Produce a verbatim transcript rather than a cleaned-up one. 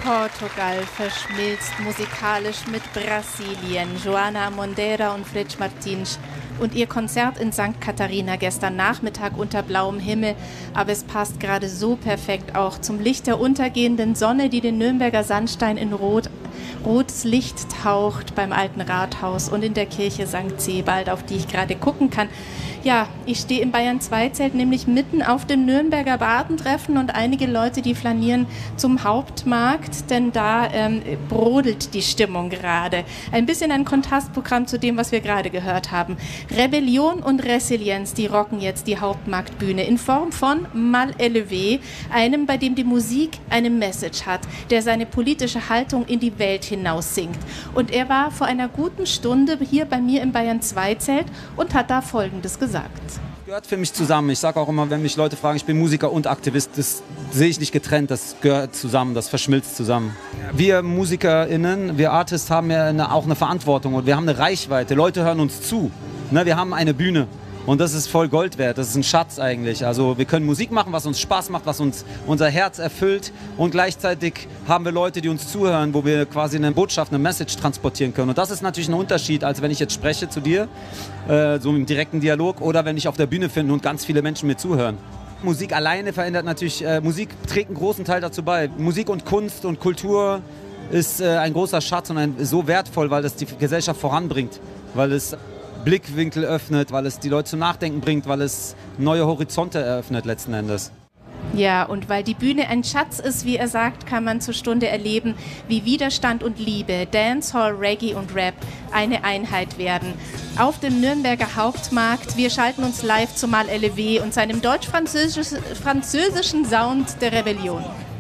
Portugal verschmilzt musikalisch mit Brasilien. Joana Monteira und Fritz Martins und ihr Konzert in Sankt Katharina gestern Nachmittag unter blauem Himmel. Aber es passt gerade so perfekt auch zum Licht der untergehenden Sonne, die den Nürnberger Sandstein in Rot, rotes Licht taucht beim alten Rathaus und in der Kirche Sankt Sebald, auf die ich gerade gucken kann. Ja, ich stehe im Bayern zwei Zelt, nämlich mitten auf dem Nürnberger Badentreffen und einige Leute, die flanieren zum Hauptmarkt, denn da ähm, brodelt die Stimmung gerade. Ein bisschen ein Kontrastprogramm zu dem, was wir gerade gehört haben. Rebellion und Resilienz, die rocken jetzt die Hauptmarktbühne in Form von Mal élevé, einem, bei dem die Musik eine Message hat, der seine politische Haltung in die Welt hinaus singt. Und er war vor einer guten Stunde hier bei mir im Bayern zwei Zelt und hat da Folgendes gesagt. Das gehört für mich zusammen. Ich sage auch immer, wenn mich Leute fragen, ich bin Musiker und Aktivist, das sehe ich nicht getrennt, das gehört zusammen, das verschmilzt zusammen. Wir MusikerInnen, wir Artists haben ja eine, auch eine Verantwortung und wir haben eine Reichweite. Leute hören uns zu. Ne, wir haben eine Bühne und das ist voll Gold wert, das ist ein Schatz eigentlich. Also wir können Musik machen, was uns Spaß macht, was uns unser Herz erfüllt und gleichzeitig haben wir Leute, die uns zuhören, wo wir quasi eine Botschaft, eine Message transportieren können. Und das ist natürlich ein Unterschied, als wenn ich jetzt spreche zu dir, äh, so im direkten Dialog oder wenn ich auf der Bühne bin und ganz viele Menschen mir zuhören. Musik alleine verändert natürlich, äh, Musik trägt einen großen Teil dazu bei. Musik und Kunst und Kultur ist äh, ein großer Schatz und ein, so wertvoll, weil das die Gesellschaft voranbringt, weil es Blickwinkel öffnet, weil es die Leute zum Nachdenken bringt, weil es neue Horizonte eröffnet letzten Endes. Ja, und weil die Bühne ein Schatz ist, wie er sagt, kann man zur Stunde erleben, wie Widerstand und Liebe, Dancehall, Reggae und Rap eine Einheit werden. Auf dem Nürnberger Hauptmarkt, wir schalten uns live zu Mal élevé und seinem deutsch-französischen Sound der Rebellion.